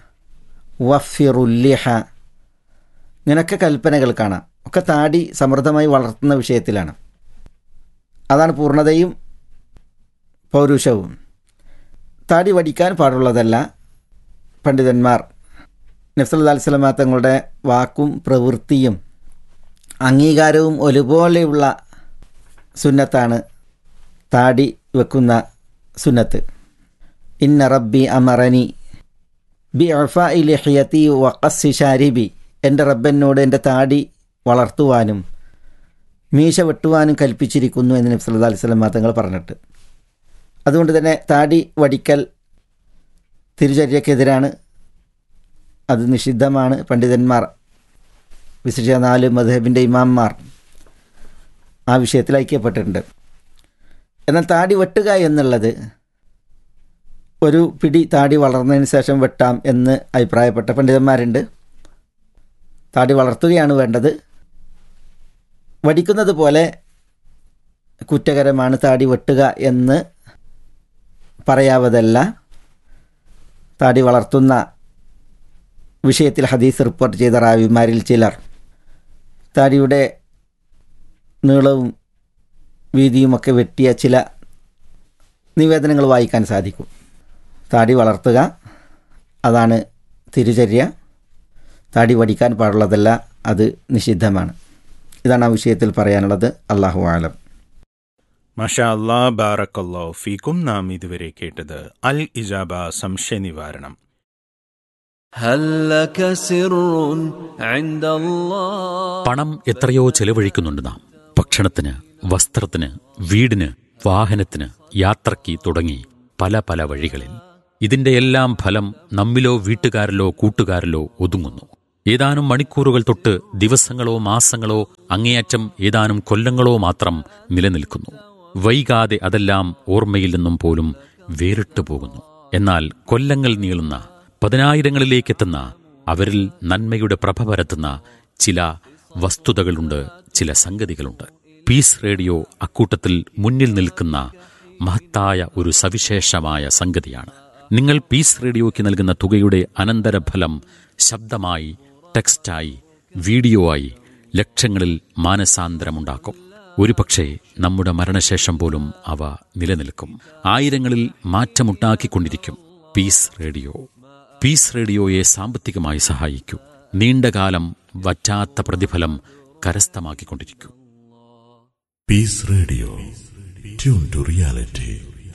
വഫിറുല്ലിഹ, ഇങ്ങനെയൊക്കെ കൽപ്പനകൾ കാണാം. ഒക്കെ താടി സമൃദ്ധമായി വളർത്തുന്ന വിഷയത്തിലാണ്. അതാണ് പൂർണ്ണതയും പൗരുഷവും. താടി വടിക്കാൻ പാടുള്ളതല്ല. പണ്ഡിതന്മാർ നബി സല്ലല്ലാഹു അലൈഹി വസല്ലം തങ്ങളുടെ വാക്കും പ്രവൃത്തിയും അംഗീകാരവും ഒരുപോലെയുള്ള സുന്നത്താണ് താടി വെക്കുന്ന സുന്നത്ത്. ഇന്ന റബ്ബി അമറനി ബി അഫാഇ ലിഹ്യതി വഖസ്സി ശാരിബി, എൻ്റെ റബ്ബനോട് എൻ്റെ താടി വളർത്തുവാനും മീശ വെട്ടുവാനും കൽപ്പിച്ചിരിക്കുന്നു എന്ന് നബി സല്ലല്ലാഹു അലൈഹി വസല്ലം തങ്ങൾ പറഞ്ഞിട്ട്. അതുകൊണ്ട് തന്നെ താടി വടിക്കൽ തിരുചര്യക്കെതിരാണ്, അത് നിഷിദ്ധമാണ്. പണ്ഡിതന്മാർ, വിശേഷ 4 മദ്ഹബിൻ്റെ ഇമാംമാർ ആ വിഷയത്തിൽ ഐക്യപ്പെട്ടിട്ടുണ്ട്. എന്നാൽ താടി വെട്ടുക എന്നുള്ളത് ഒരു പിടി താടി വളർന്നതിന് ശേഷം വെട്ടാം എന്ന് അഭിപ്രായപ്പെട്ട പണ്ഡിതന്മാരുണ്ട്. താടി വളർത്തുകയാണ് വേണ്ടത്. വടിക്കുന്നത് പോലെ കുറ്റകരമാണ് താടി വെട്ടുക എന്ന് പറയാവതല്ല. താടി വളർത്തുന്ന വിഷയത്തിൽ ഹദീസ് റിപ്പോർട്ട് ചെയ്ത റാവിമാരിൽ ചിലർ താടിയുടെ നീളവും വീതിയുമൊക്കെ വെട്ടിയ ചില നിവേദനങ്ങൾ വായിക്കാൻ സാധിക്കും. താടി വളർത്തുക അതാണ് തിരുചര്യ. താടി വടിക്കാൻ പാടുള്ളതല്ല, അത് നിഷിദ്ധമാണ്. ഇതാണ് ആ വിഷയത്തിൽ പറയാനുള്ളത്. അല്ലാഹു ആലം. മാഷാ അല്ലാ, ബാറക്കല്ലാഹു ഫീക്കും. നാം ഇതുവരെ കേട്ടത് അൽ ഇജാബ സംശയ നിവാരണം. പണം എത്രയോ ചെലവഴിക്കുന്നുണ്ട് നാം. ഭക്ഷണത്തിന്, വസ്ത്രത്തിന്, വീടിന്, വാഹനത്തിന്, യാത്രയ്ക്ക് തുടങ്ങി പല പല വഴികളിൽ. ഇതിന്റെ എല്ലാം ഫലം നമ്മിലോ വീട്ടുകാരിലോ കൂട്ടുകാരിലോ ഒതുങ്ങുന്നു. ഏതാനും മണിക്കൂറുകൾ തൊട്ട് ദിവസങ്ങളോ മാസങ്ങളോ അങ്ങേയറ്റം ഏതാനും കൊല്ലങ്ങളോ മാത്രം നിലനിൽക്കുന്നു. വൈകാതെ അതെല്ലാം ഓർമ്മയിൽ നിന്നും പോലും വേറിട്ടു പോകുന്നു. എന്നാൽ കൊല്ലങ്ങൾ നീളുന്ന, പതിനായിരങ്ങളിലേക്കെത്തുന്ന, അവരിൽ നന്മയുടെ പ്രഭ പരത്തുന്ന ചില വസ്തുതകളുണ്ട്, ചില സംഗതികളുണ്ട്. പീസ് റേഡിയോ അക്കൂട്ടത്തിൽ മുന്നിൽ നിൽക്കുന്ന മഹത്തായ ഒരു സവിശേഷമായ സംഗതിയാണ്. നിങ്ങൾ പീസ് റേഡിയോയ്ക്ക് നൽകുന്ന തുകയുടെ അനന്തരഫലം ശബ്ദമായി, ടെക്സ്റ്റായി, വീഡിയോ ആയി ലക്ഷങ്ങളിൽ മാനസാന്തരമുണ്ടാക്കും. ഒരുപക്ഷെ നമ്മുടെ മരണശേഷം പോലും അവ നിലനിൽക്കും. ആയിരങ്ങളിൽ മാറ്റമുണ്ടാക്കിക്കൊണ്ടിരിക്കും. Piece radio. പീസ് റേഡിയോയെ സാമ്പത്തികമായി സഹായിക്കൂ. നീണ്ടകാലം വറ്റാത്ത പ്രതിഫലം കരസ്ഥമാക്കിക്കൊണ്ടിരിക്കൂ. Peace Radio. Tune to reality.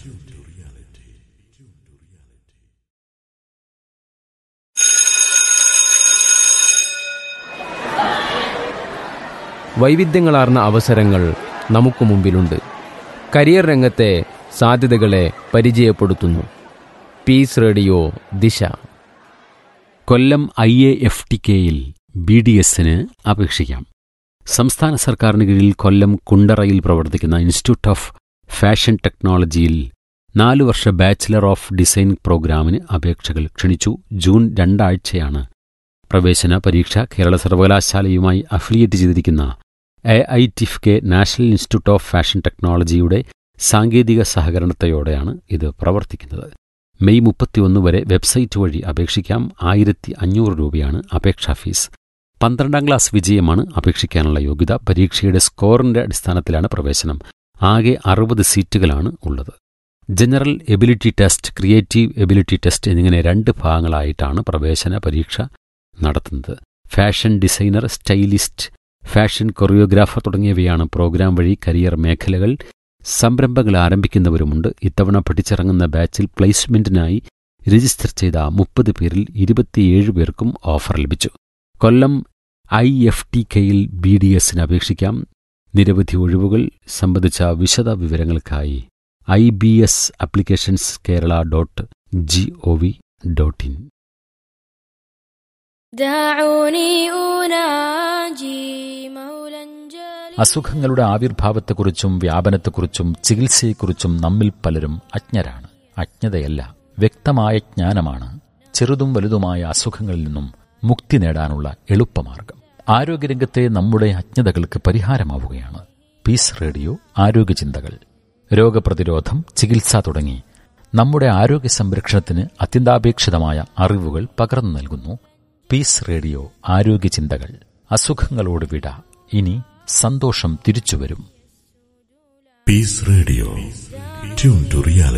വൈവിധ്യങ്ങളാർന്ന അവസരങ്ങൾ നമുക്ക് മുമ്പിലുണ്ട്. കരിയർ രംഗത്തെ സാധ്യതകളെ പരിചയപ്പെടുത്തുന്നു പീസ് റേഡിയോ ദിശ. കൊല്ലം IAFTKയിൽ BDSന് അപേക്ഷിക്കാം. സംസ്ഥാന സർക്കാരിന് കീഴിൽ കൊല്ലം കുണ്ടറയിൽ പ്രവർത്തിക്കുന്ന ഇൻസ്റ്റിറ്റ്യൂട്ട് ഓഫ് ഫാഷൻ ടെക്നോളജിയിൽ 4 വർഷ ബാച്ചിലർ ഓഫ് ഡിസൈൻ പ്രോഗ്രാമിന് അപേക്ഷകൾ ക്ഷണിച്ചു. ജൂൺ 2 ആഴ്ചയാണ് പ്രവേശന പരീക്ഷ. കേരള സർവകലാശാലയുമായി അഫിലിയേറ്റ് ചെയ്തിരിക്കുന്ന AITFK national institute of fashion ടെക്നോളജിയുടെ സാങ്കേതിക സഹകരണത്തോടെയാണ് ഇത് പ്രവർത്തിക്കുന്നത്. മെയ് 31 വരെ വെബ്സൈറ്റ് വഴി അപേക്ഷിക്കാം. 1500 രൂപയാണ് അപേക്ഷാ ഫീസ്. 12ാം ക്ലാസ് വിജയമാണ് അപേക്ഷിക്കാനുള്ള യോഗ്യത. പരീക്ഷയുടെ സ്കോറിന്റെ അടിസ്ഥാനത്തിലാണ് പ്രവേശനം. ആകെ 60 സീറ്റുകളാണ് ഉള്ളത്. General ability test, creative ability test എന്നിങ്ങനെ 2 ഭാഗങ്ങളായിട്ടാണ് പ്രവേശന പരീക്ഷ നടത്തുന്നത്. Fashion designer, stylist, fashion choreographer തുടങ്ങിയവയാണ് പ്രോഗ്രാം വഴി കരിയർ മേഖലകൾ. സംരംഭങ്ങൾ ആരംഭിക്കുന്നവരുമുണ്ട്. ഇത്തവണ പഠിച്ചിറങ്ങുന്ന ബാച്ചിൽ പ്ലേസ്മെന്റിനായി രജിസ്റ്റർ ചെയ്ത 30 പേരിൽ 27 പേർക്കും ഓഫർ ലഭിച്ചു. കൊല്ലം IFTKയിൽ BDSന് അപേക്ഷിക്കാം. നിരവധി ഒഴിവുകൾ സംബന്ധിച്ച വിശദ വിവരങ്ങൾക്കായി IBS applications kerala.gov.in. അസുഖങ്ങളുടെ ആവിർഭാവത്തെക്കുറിച്ചും വ്യാപനത്തെക്കുറിച്ചും ചികിത്സയെക്കുറിച്ചും നമ്മിൽ പലരും അജ്ഞരാണ്. അജ്ഞതയല്ല, വ്യക്തമായ ജ്ഞാനമാണ് ചെറുതും വലുതുമായ അസുഖങ്ങളിൽ നിന്നും മുക്തി നേടാനുള്ള എളുപ്പമാർഗം. ആരോഗ്യരംഗത്തെ നമ്മുടെ അജ്ഞതകൾക്ക് പരിഹാരമാവുകയാണ് പീസ് റേഡിയോ ആരോഗ്യചിന്തകൾ. രോഗപ്രതിരോധം, ചികിത്സ തുടങ്ങി നമ്മുടെ ആരോഗ്യ സംരക്ഷണത്തിന് അത്യന്താപേക്ഷിതമായ അറിവുകൾ പകർന്നു നൽകുന്നു പീസ് റേഡിയോ ആരോഗ്യചിന്തകൾ. അസുഖങ്ങളോട് വിട, ഇനി സന്തോഷം തിരിച്ചുവരും. Peace Radio. Tune to reality.